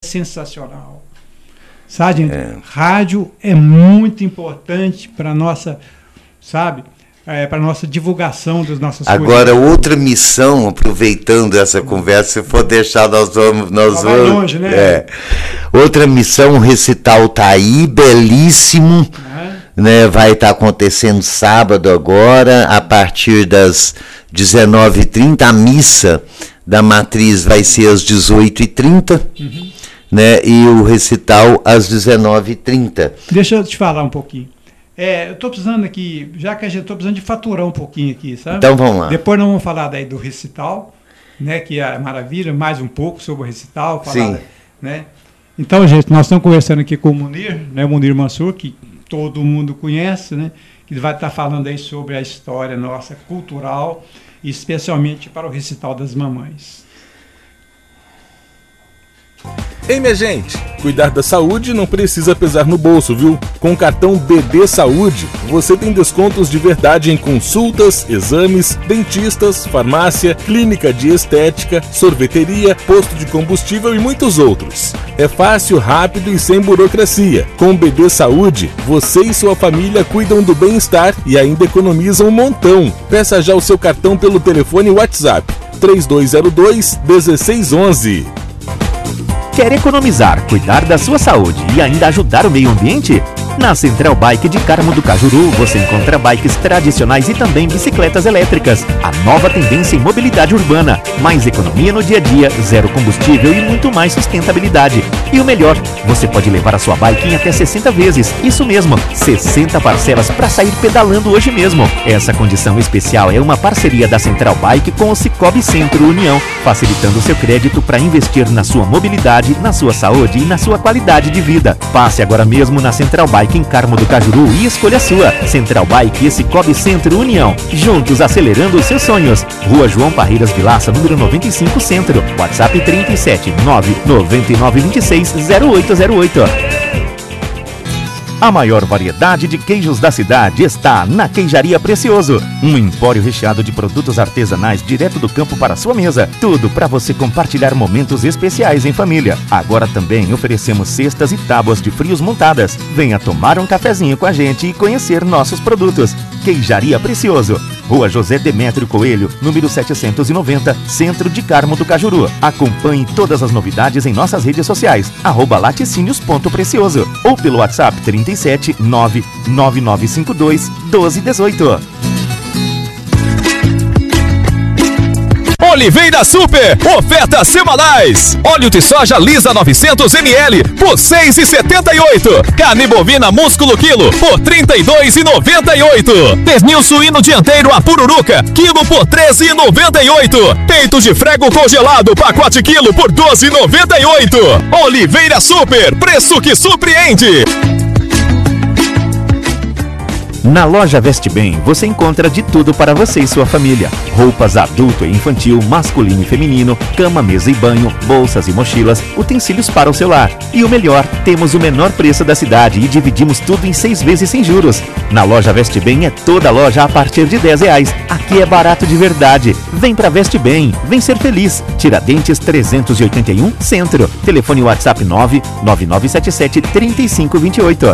sensacional. Sabe, gente? Rádio é muito importante para nossa, sabe, para nossa divulgação das nossas coisas. Agora, outra missão, aproveitando essa conversa, se for deixar, nós vamos longe, né? Outra missão, o recital tá aí, belíssimo, né? Vai estar acontecendo sábado agora, a partir das 19h30, a missa da matriz vai ser às 18h30, né? E o recital às 19h30. Deixa eu te falar um pouquinho. Eu estou precisando aqui, já que a gente está precisando de faturar um pouquinho aqui, sabe? Então vamos lá. Depois nós vamos falar daí do recital, né? Que é maravilha, mais um pouco sobre o recital. Sim. Né? Então, gente, nós estamos conversando aqui com o Munir, né? O Munir Mansur, que todo mundo conhece, né? Que vai estar falando aí sobre a história nossa cultural, especialmente para o recital das mamães. Ei, minha gente, cuidar da saúde não precisa pesar no bolso, viu? Com o cartão BB Saúde, você tem descontos de verdade em consultas, exames, dentistas, farmácia, clínica de estética, sorveteria, posto de combustível e muitos outros. É fácil, rápido e sem burocracia. Com o BB Saúde, você e sua família cuidam do bem-estar e ainda economizam um montão. Peça já o seu cartão pelo telefone WhatsApp 3202-1611. Quer economizar, cuidar da sua saúde e ainda ajudar o meio ambiente? Na Central Bike de Carmo do Cajuru, você encontra bikes tradicionais e também bicicletas elétricas. A nova tendência em mobilidade urbana. Mais economia no dia a dia, zero combustível e muito mais sustentabilidade. E o melhor, você pode levar a sua bike em até 60 vezes. Isso mesmo, 60 parcelas para sair pedalando hoje mesmo. Essa condição especial é uma parceria da Central Bike com o Cicobi Centro União, facilitando seu crédito para investir na sua mobilidade, na sua saúde e na sua qualidade de vida. Passe agora mesmo na Central Bike em Carmo do Cajuru e escolha a sua. Central Bike e Cicobi Centro União. Juntos acelerando os seus sonhos. Rua João Parreiras Vilaça, número 95 Centro. WhatsApp 37 99926 0808. A maior variedade de queijos da cidade está na Queijaria Precioso. Um empório recheado de produtos artesanais direto do campo para a sua mesa. Tudo para você compartilhar momentos especiais em família. Agora também oferecemos cestas e tábuas de frios montadas. Venha tomar um cafezinho com a gente e conhecer nossos produtos. Queijaria Precioso. Rua José Demétrio Coelho, número 790, Centro de Carmo do Cajuru. Acompanhe todas as novidades em nossas redes sociais, @laticínios.precioso ou pelo WhatsApp 37 99952 1218. Oliveira Super, ofertas semanais. Óleo de soja lisa 900 ml por R$ 6,78. Carne bovina músculo quilo por R$ 32,98. Pernil suíno dianteiro a pururuca quilo por R$ 13,98. Peito de frango congelado pacote quilo por R$ 12,98. Oliveira Super, preço que surpreende. Na loja Veste Bem, você encontra de tudo para você e sua família. Roupas adulto e infantil, masculino e feminino, cama, mesa e banho, bolsas e mochilas, utensílios para o celular. E o melhor, temos o menor preço da cidade e dividimos tudo em 6 vezes sem juros. Na loja Veste Bem é toda loja a partir de R$10. Aqui é barato de verdade. Vem pra Veste Bem, vem ser feliz. Tiradentes 381, Centro. Telefone WhatsApp 99977 3528.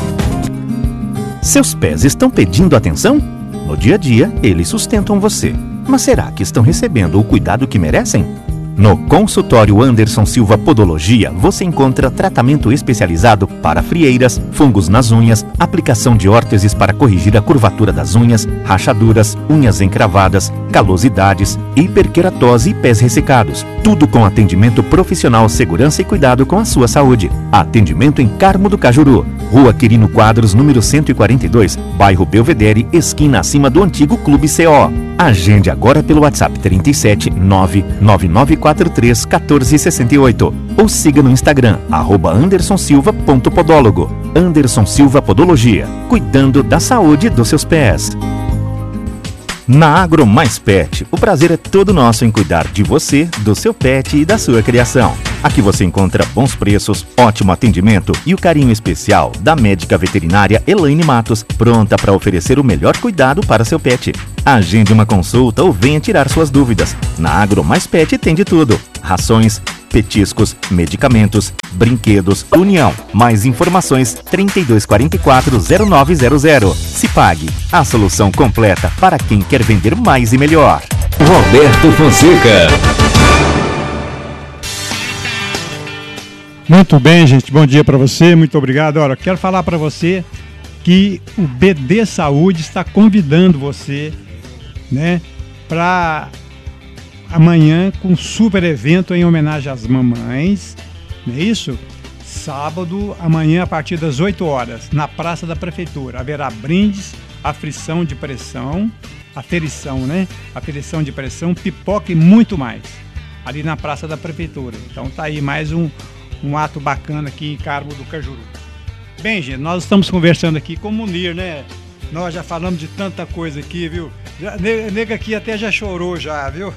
Seus pés estão pedindo atenção? No dia a dia, eles sustentam você. Mas será que estão recebendo o cuidado que merecem? No consultório Anderson Silva Podologia, você encontra tratamento especializado para frieiras, fungos nas unhas, aplicação de órteses para corrigir a curvatura das unhas, rachaduras, unhas encravadas, calosidades, hiperqueratose e pés ressecados. Tudo com atendimento profissional, segurança e cuidado com a sua saúde. Atendimento em Carmo do Cajuru, Rua Quirino Quadros, número 142, bairro Belvedere, esquina acima do antigo Clube CO. Agende agora pelo WhatsApp 37 99943 1468 ou siga no Instagram @andersonsilva.podólogo. Anderson Silva Podologia, cuidando da saúde dos seus pés. Na Agro Mais Pet, o prazer é todo nosso em cuidar de você, do seu pet e da sua criação. Aqui você encontra bons preços, ótimo atendimento e o carinho especial da médica veterinária Elaine Matos, pronta para oferecer o melhor cuidado para seu pet. Agende uma consulta ou venha tirar suas dúvidas. Na Agro Mais Pet tem de tudo: rações, petiscos, medicamentos, brinquedos. União. Mais informações 3244-0900. Cipag, a solução completa para quem quer vender mais e melhor. Roberto Fonseca. Muito bem, gente. Bom dia para você. Muito obrigado. Olha, quero falar para você que o BD Saúde está convidando você, né, para amanhã com um super evento em homenagem às mamães, não é isso? Sábado, amanhã a partir das 8 horas, na Praça da Prefeitura, haverá brindes, aferição de pressão, aferição de pressão, pipoca e muito mais, ali na Praça da Prefeitura. Então tá aí mais um ato bacana aqui em Carmo do Cajuru. Bem, gente, nós estamos conversando aqui com o Munir, né? Nós já falamos de tanta coisa aqui, viu? Nega aqui até já chorou já, viu?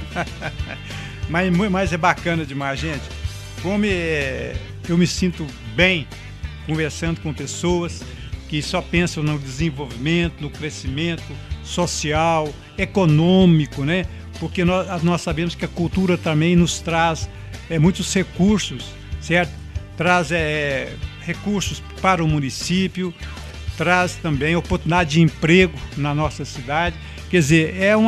mas é bacana demais, gente. Como eu me sinto bem conversando com pessoas que só pensam no desenvolvimento, no crescimento social, econômico, né? Porque nós sabemos que a cultura também nos traz muitos recursos, certo? Traz recursos para o município, traz também oportunidade de emprego na nossa cidade. Quer dizer, é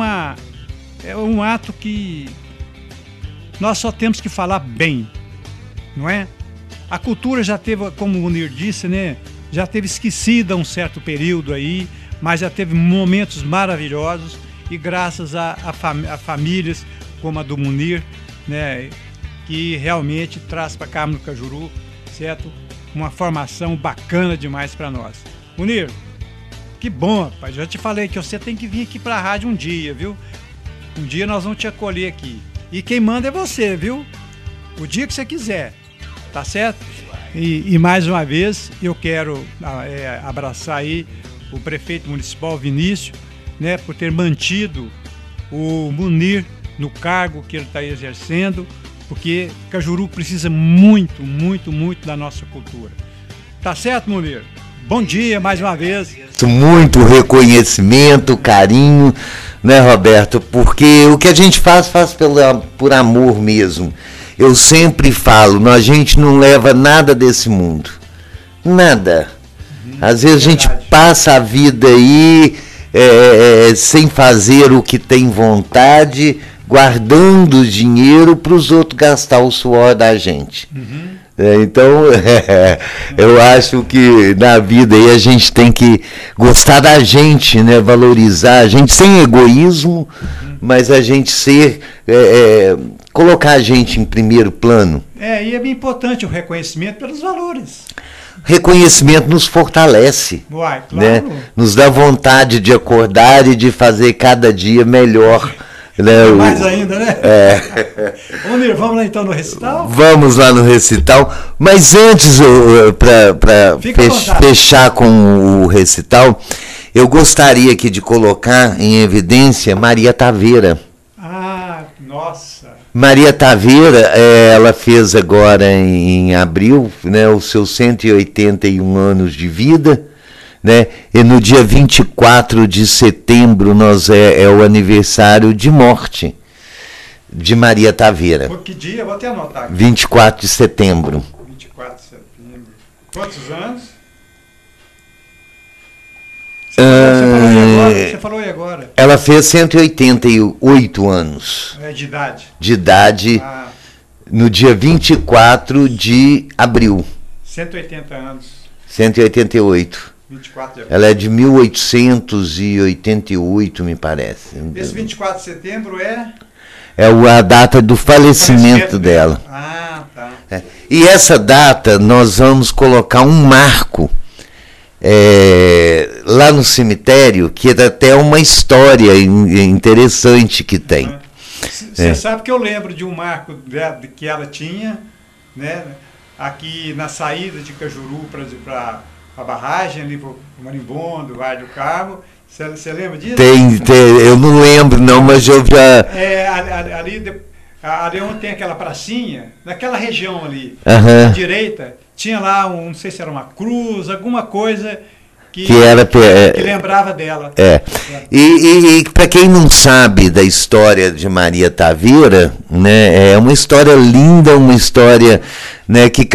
um ato que nós só temos que falar bem, não é? A cultura já teve, como o Munir disse, né, já teve esquecida um certo período aí, mas já teve momentos maravilhosos e graças a famílias como a do Munir, né, que realmente traz para Carmo do Cajuru, certo? Uma formação bacana demais para nós. Munir, que bom, rapaz. Já te falei que você tem que vir aqui para a rádio um dia, viu? Um dia nós vamos te acolher aqui. E quem manda é você, viu? O dia que você quiser, tá certo? E mais uma vez eu quero abraçar aí o prefeito municipal Vinícius, né, por ter mantido o Munir no cargo que ele está exercendo, porque Cajuru precisa muito, muito, muito da nossa cultura. Tá certo, Munir? Bom dia mais uma vez. Muito reconhecimento, carinho, né, Roberto? Porque o que a gente faz por amor mesmo. Eu sempre falo, a gente não leva nada desse mundo. Nada. Às vezes a gente passa a vida aí sem fazer o que tem vontade, guardando dinheiro para os outros gastar o suor da gente. Então, eu acho que na vida aí a gente tem que gostar da gente, né? Valorizar a gente sem egoísmo, mas a gente colocar a gente em primeiro plano. E é bem importante o reconhecimento pelos valores. Reconhecimento nos fortalece, Uai, claro. Né? Nos dá vontade de acordar e de fazer cada dia melhor. Né? Mais ainda, né? Munir, vamos lá então no recital? Vamos lá no recital, mas antes, para fechar com o recital, eu gostaria aqui de colocar em evidência Maria Taveira. Ah, nossa! Maria Taveira, ela fez agora em abril, né, os seus 181 anos de vida, né, e no dia 24 de setembro é o aniversário de morte de Maria Taveira. Por que dia? Vou até anotar aqui. 24 de setembro. 24 de setembro. Quantos anos? Você falou aí agora. Ela fez 188 anos. De idade. De idade, no dia 24 de abril. 180 anos. 188. 24 de abril. Ela é de 1888, me parece. Esse 24 de setembro é a data do falecimento dela. Ah, tá. E essa data nós vamos colocar um marco lá no cemitério, que é até uma história interessante que tem. Você sabe que eu lembro de um marco que ela tinha, né, aqui na saída de Cajuru para a barragem, ali para o Marimbondo, Vale do Carmo. Você lembra disso? Tem, eu não lembro não, mas eu já... Ali onde tem aquela pracinha, naquela região ali, à direita, tinha lá, não sei se era uma cruz, alguma coisa que lembrava dela. E para quem não sabe da história de Maria Taveira, né, é uma história linda, uma história, né, que